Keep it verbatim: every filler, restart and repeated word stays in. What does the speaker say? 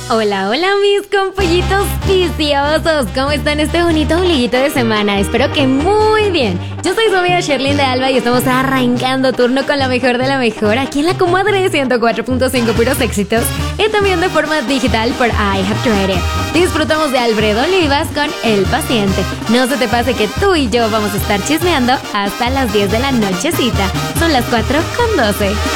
Hola, hola mis compollitos viciosos, ¿cómo están este bonito ombliguito de semana? Espero que muy bien. Yo soy su amiga Sherlyn de Alba y estamos arrancando turno con la mejor de la mejor aquí en la comadre ciento cuatro punto cinco, puros éxitos, y también de forma digital por I Have Tried It. Disfrutamos de Alfredo Olivas con El Paciente. No se te pase que tú y yo vamos a estar chismeando hasta las diez de la nochecita. Son las cuatro con doce.